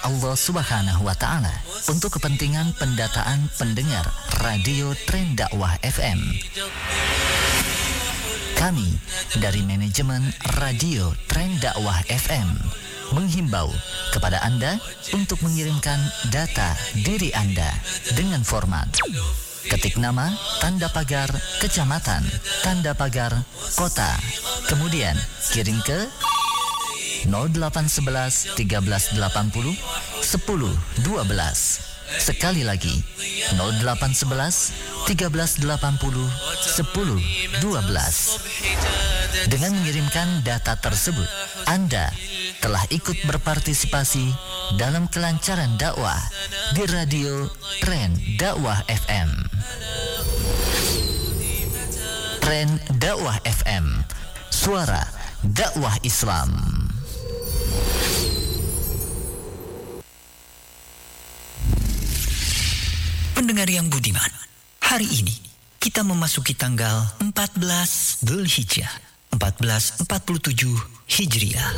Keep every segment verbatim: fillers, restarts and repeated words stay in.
Allah Subhanahu wa Ta'ala untuk kepentingan pendataan pendengar Radio Tren Dakwah F M. Kami dari manajemen Radio Tren Dakwah F M menghimbau kepada Anda untuk mengirimkan data diri Anda dengan format ketik nama, tanda pagar, kecamatan, tanda pagar, kota. Kemudian kirim ke nol delapan satu satu tiga belas delapan puluh sepuluh dua belas. Sekali lagi nol delapan satu satu tiga belas delapan puluh sepuluh dua belas. Dengan mengirimkan data tersebut, Anda telah ikut berpartisipasi dalam kelancaran dakwah di Radio Tren Dakwah F M. Tren Dakwah F M, suara dakwah Islam. Pendengar yang budiman, hari ini kita memasuki tanggal empat belas Dzulhijjah seribu empat ratus empat puluh tujuh Hijriah.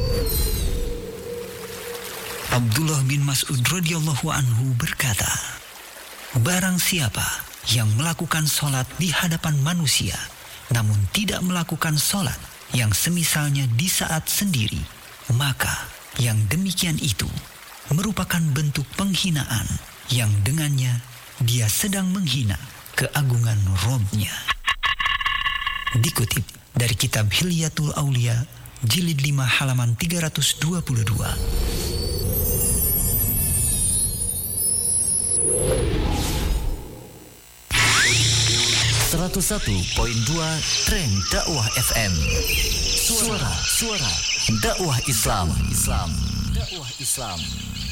Abdullah bin Mas'ud radhiyallahu anhu berkata, barang siapa yang melakukan sholat di hadapan manusia, namun tidak melakukan sholat yang semisalnya di saat sendiri, maka yang demikian itu merupakan bentuk penghinaan yang dengannya dia sedang menghina keagungan Robnya. Dikutip dari kitab Hilyatul Aulia, jilid lima halaman tiga ratus dua puluh dua. seratus satu koma dua Tren Dakwah F M. Suara, suara dakwah Islam. Islam. Dakwah Islam.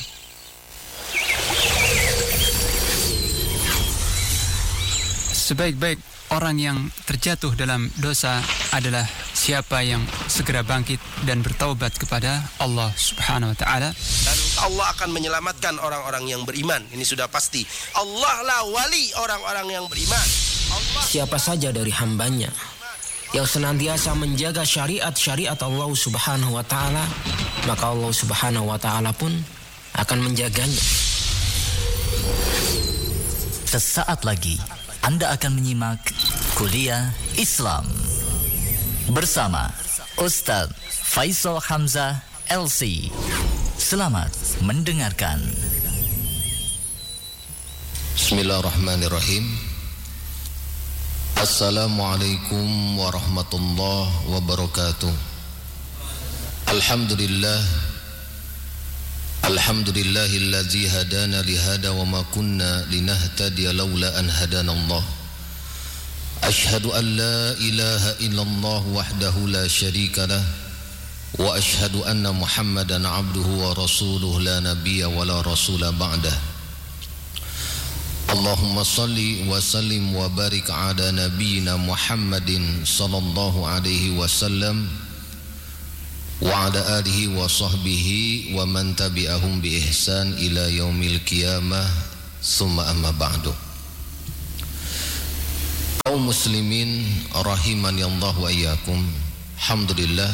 Sebaik-baik orang yang terjatuh dalam dosa adalah siapa yang segera bangkit dan bertaubat kepada Allah Subhanahu wa Ta'ala. Dan Allah akan menyelamatkan orang-orang yang beriman. Ini sudah pasti. Allah lah wali orang-orang yang beriman. Allah. Siapa saja dari hambanya yang senantiasa menjaga syariat-syariat Allah Subhanahu wa Ta'ala, maka Allah Subhanahu wa Ta'ala pun akan menjaganya. Sesaat lagi Anda akan menyimak Kuliah Islam bersama Ustaz Faisal Hamzah L C. Selamat mendengarkan. Bismillahirrahmanirrahim. Assalamualaikum warahmatullahi wabarakatuh. Alhamdulillah. Alhamdulillahillazi hadana lihada wa ma kunna linahtadiya laula an hadana Allah. Ashhadu an la ilaha illallah wahdahu la syarika lah wa ashhadu anna Muhammadan abduhu wa rasuluhu la nabiyya wa la rasula ba'dah. Allahumma salli wa sallim wa barik ala nabiyyina Muhammadin sallallahu alaihi wasallam wa ala alihi wa sahbihi wa man tabi'ahum bi ihsan ila yaumil qiyamah summa amma ba'du. Kaum muslimin rahimani Allah wa iyyakum. Alhamdulillah,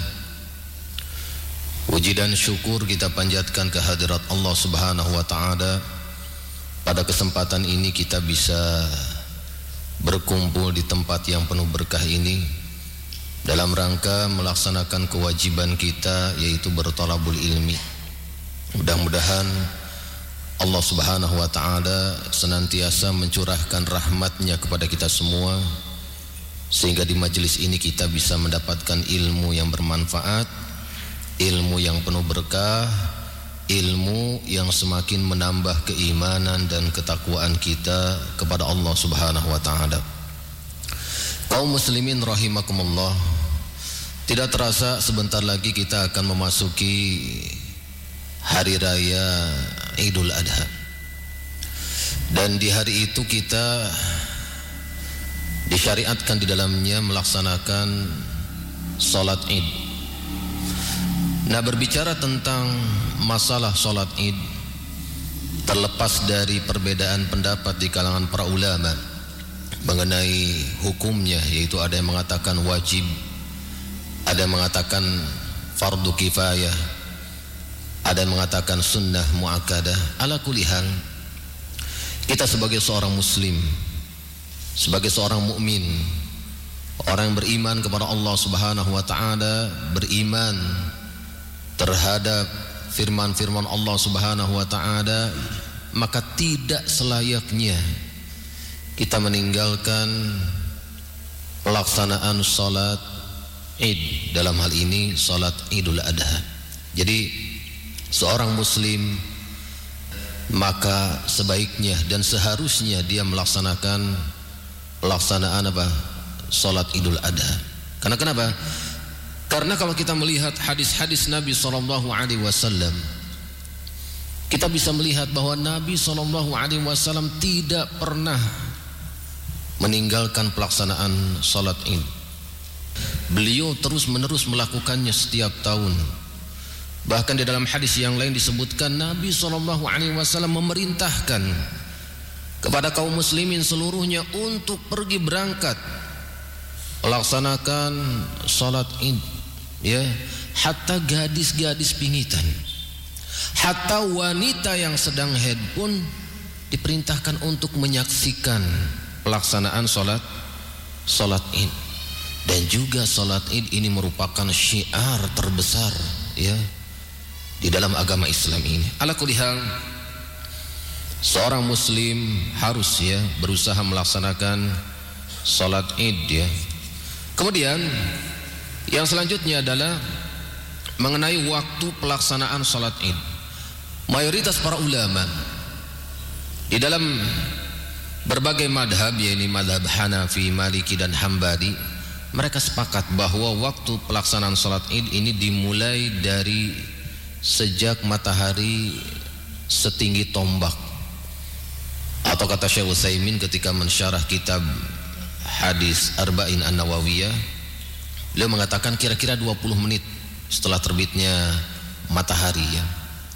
puji dan syukur kita panjatkan kehadirat Allah Subhanahu wa Ta'ala. Pada kesempatan ini kita bisa berkumpul di tempat yang penuh berkah ini dalam rangka melaksanakan kewajiban kita, yaitu berthalabul ilmi. Mudah-mudahan Allah Subhanahu wa Ta'ala senantiasa mencurahkan rahmatnya kepada kita semua, sehingga di majelis ini kita bisa mendapatkan ilmu yang bermanfaat, ilmu yang penuh berkah, ilmu yang semakin menambah keimanan dan ketakwaan kita kepada Allah Subhanahu wa Ta'ala. Kaum muslimin rahimakumullah, tidak terasa sebentar lagi kita akan memasuki hari raya Idul Adha. Dan di hari itu kita disyariatkan di dalamnya melaksanakan salat Id. Nah, berbicara tentang masalah salat Id, terlepas dari perbedaan pendapat di kalangan para ulama mengenai hukumnya, yaitu ada yang mengatakan wajib, ada yang mengatakan fardu kifayah, ada yang mengatakan sunnah muakkadah. Ala kulli hal, kita sebagai seorang muslim, sebagai seorang mukmin, orang yang beriman kepada Allah Subhanahu wa taala, beriman terhadap firman-firman Allah Subhanahu wa taala, maka tidak selayaknya kita meninggalkan pelaksanaan salat Id, dalam hal ini salat Idul Adha. Jadi seorang muslim maka sebaiknya dan seharusnya dia melaksanakan pelaksanaan apa? Salat Idul Adha. Karena kenapa? Karena kalau kita melihat hadis-hadis Nabi sallallahu alaihi wasallam, kita bisa melihat bahwa Nabi sallallahu alaihi wasallam tidak pernah meninggalkan pelaksanaan salat Id. Beliau terus-menerus melakukannya setiap tahun. Bahkan di dalam hadis yang lain disebutkan Nabi sallallahu alaihi wasallam memerintahkan kepada kaum muslimin seluruhnya untuk pergi berangkat melaksanakan salat Id, ya, hatta gadis-gadis pingitan, hatta wanita yang sedang haid pun diperintahkan untuk menyaksikan pelaksanaan salat salat Id. Dan juga salat Id ini merupakan syiar terbesar, ya, di dalam agama Islam ini. Ala kulli hal, seorang muslim harus, ya, berusaha melaksanakan salat Id, ya. Kemudian yang selanjutnya adalah mengenai waktu pelaksanaan salat Id. Mayoritas para ulama di dalam berbagai madhab, yaitu madhab Hanafi, Maliki dan Hambali, mereka sepakat bahwa waktu pelaksanaan salat Id ini dimulai dari sejak matahari setinggi tombak, atau kata Syekh Utsaimin ketika mensyarah kitab hadis Arba'in An-Nawawiyah, beliau mengatakan kira-kira dua puluh menit setelah terbitnya matahari, ya.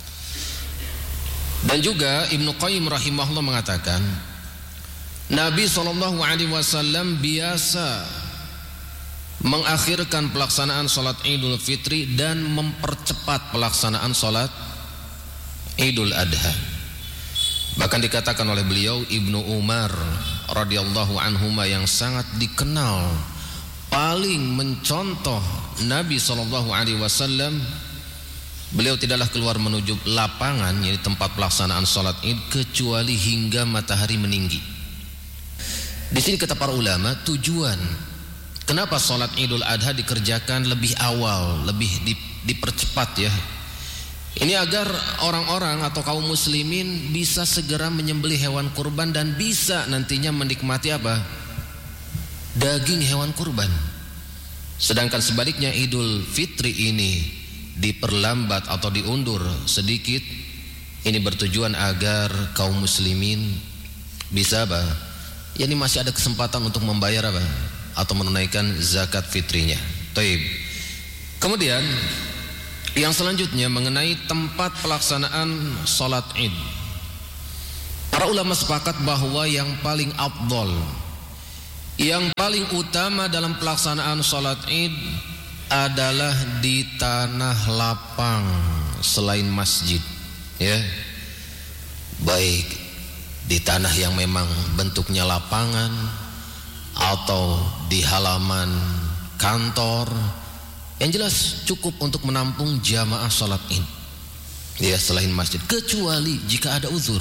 Dan juga Ibnu Qayyim rahimahullah mengatakan Nabi sallallahu alaihi wasallam biasa mengakhirkan pelaksanaan salat Idul Fitri dan mempercepat pelaksanaan salat Idul Adha. Bahkan dikatakan oleh beliau, Ibnu Umar radhiyallahu anhuma yang sangat dikenal paling mencontoh Nabi sallallahu alaihi wasallam, beliau tidaklah keluar menuju lapangan, yaitu tempat pelaksanaan salat Id, kecuali hingga matahari meninggi. Di sini kata para ulama, tujuan kenapa salat Idul Adha dikerjakan lebih awal, lebih di, dipercepat, ya, ini agar orang-orang atau kaum muslimin bisa segera menyembelih hewan kurban dan bisa nantinya menikmati apa? Daging hewan kurban. Sedangkan sebaliknya Idul Fitri ini diperlambat atau diundur sedikit, ini bertujuan agar kaum muslimin bisa apa? Ya, ini masih ada kesempatan untuk membayar apa? Atau menunaikan zakat fitrinya. Taib. Kemudian yang selanjutnya mengenai tempat pelaksanaan salat Id. Para ulama sepakat bahwa yang paling afdol, yang paling utama dalam pelaksanaan salat Id adalah di tanah lapang selain masjid, ya. Baik di tanah yang memang bentuknya lapangan atau di halaman kantor, yang jelas cukup untuk menampung jamaah salat Id, ya, selain masjid, kecuali jika ada uzur.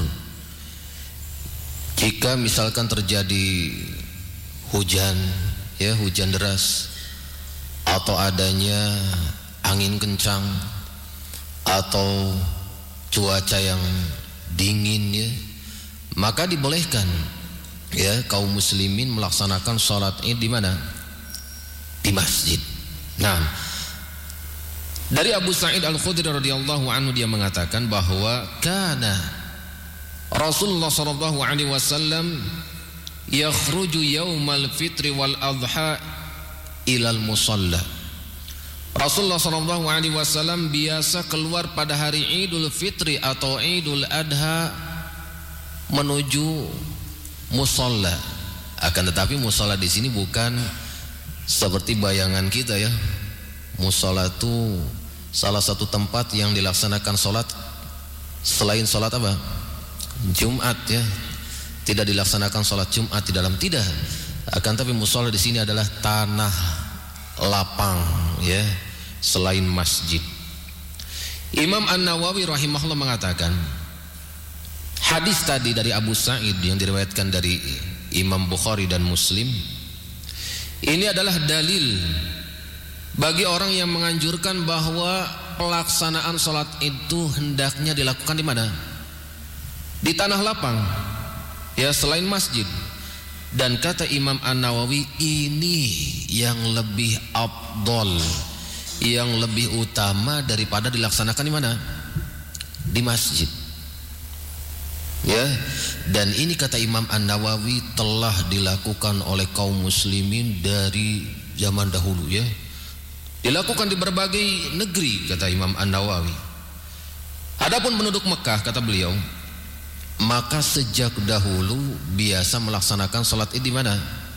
Jika misalkan terjadi hujan, ya, hujan deras, atau adanya angin kencang, atau cuaca yang dingin, ya, maka dibolehkan, ya, kaum muslimin melaksanakan salat Id di mana? Di masjid. Nah, dari Abu Sa'id Al-Khudri radhiyallahu anhu dia mengatakan bahwa kana Rasulullah sallallahu alaihi wasallam yakhruju yaumal fitri wal adha ilal musalla. Rasulullah sallallahu alaihi wasallam biasa keluar pada hari Idul Fitri atau Idul Adha menuju musalla. Akan tetapi musalla di sini bukan seperti bayangan kita, ya. Musalla itu salah satu tempat yang dilaksanakan sholat selain sholat apa? Jumat ya. Tidak dilaksanakan sholat Jumat di dalam, tidak. Akan tapi musola di sini adalah tanah lapang ya, selain masjid. Imam An-Nawawi rahimahullah mengatakan, hadis tadi dari Abu Sa'id yang diriwayatkan dari Imam Bukhari dan Muslim, ini adalah dalil bagi orang yang menganjurkan bahwa pelaksanaan sholat itu hendaknya dilakukan di mana? Di tanah lapang ya, selain masjid. Dan kata Imam An-Nawawi, ini yang lebih afdol, yang lebih utama daripada dilaksanakan di mana? Di masjid ya. Dan ini kata Imam An-Nawawi telah dilakukan oleh kaum muslimin dari zaman dahulu ya, dilakukan di berbagai negeri kata Imam An-Nawawi. Adapun penduduk Mekah kata beliau, maka sejak dahulu biasa melaksanakan sholat id di mana?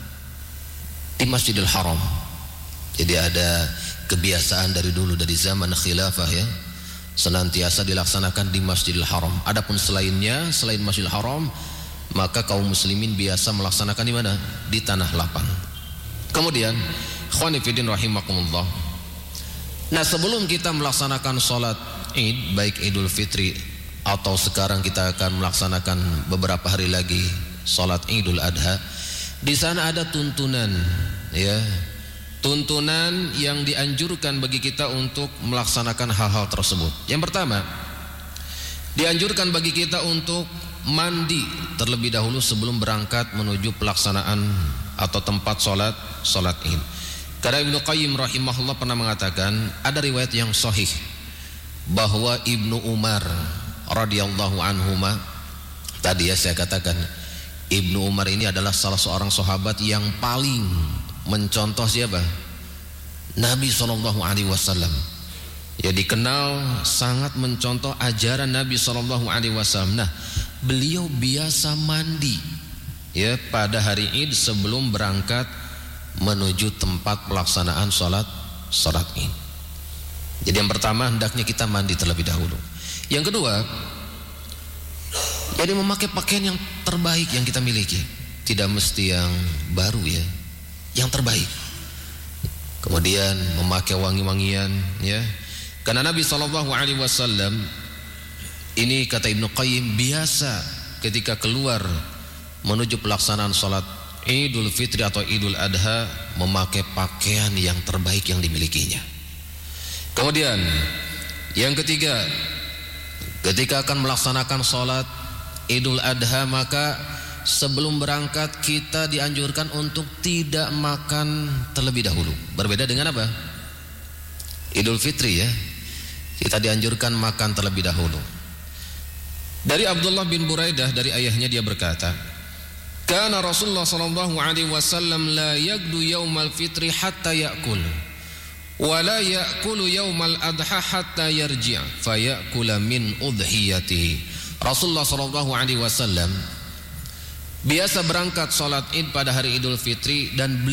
Di Masjidil Haram. Jadi ada kebiasaan dari dulu, dari zaman khilafah ya, senantiasa dilaksanakan di Masjidil Haram. Adapun selainnya, selain Masjidil Haram, maka kaum muslimin biasa melaksanakan di mana? Di tanah lapang. Kemudian, ikhwani fillah rahimakumullah. Nah, sebelum kita melaksanakan sholat id, baik Idul Fitri atau sekarang kita akan melaksanakan beberapa hari lagi sholat Idul Adha, di sana ada tuntunan ya, tuntunan yang dianjurkan bagi kita untuk melaksanakan hal-hal tersebut. Yang pertama, dianjurkan bagi kita untuk mandi terlebih dahulu sebelum berangkat menuju pelaksanaan atau tempat sholat sholat id. Karena Ibnu Qayyim rahimahullah pernah mengatakan, ada riwayat yang sahih bahwa Ibnu Umar radhiyallahu anhuma, tadi ya saya katakan Ibnu Umar ini adalah salah seorang sahabat yang paling mencontoh siapa? Nabi shallallahu alaihi wasallam. Ya, dikenal sangat mencontoh ajaran Nabi shallallahu alaihi wasallam. Nah, beliau biasa mandi ya pada hari Id sebelum berangkat menuju tempat pelaksanaan sholat sholat Id. Jadi yang pertama, hendaknya kita mandi terlebih dahulu. Yang kedua, jadi memakai pakaian yang terbaik yang kita miliki. Tidak mesti yang baru ya, yang terbaik. Kemudian memakai wangi-wangian ya. Karena Nabi shallallahu alaihi wasallam ini kata Ibnu Qayyim biasa ketika keluar menuju pelaksanaan sholat Idul Fitri atau Idul Adha memakai pakaian yang terbaik yang dimilikinya. Kemudian yang ketiga, ketika akan melaksanakan sholat Idul Adha, maka sebelum berangkat kita dianjurkan untuk tidak makan terlebih dahulu. Berbeda dengan apa? Idul Fitri ya, kita dianjurkan makan terlebih dahulu. Dari Abdullah bin Buraidah, dari ayahnya, dia berkata, Kana Rasulullah sallallahu alaihi wasallam la yagdu yaumal fitri hatta ya'kul wa la ya'kulu yaumal adha hatta yarji' fa ya'kula min udhiyatihi. Rasulullah sallallahu alaihi wasallam biasa berangkat salat Id pada hari Idul Fitri dan